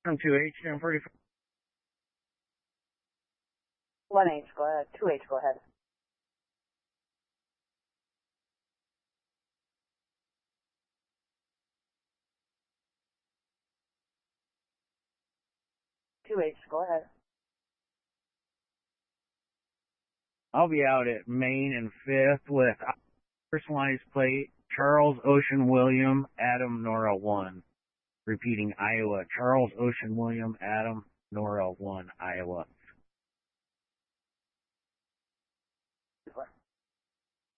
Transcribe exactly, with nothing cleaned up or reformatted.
from two H, ten forty-five. one H, go ahead. two H, go ahead. two H, go ahead. I'll be out at Main and fifth with personalized plate, Charles Ocean William, Adam Nora one. Repeating, Iowa, Charles Ocean William, Adam Nora one, Iowa.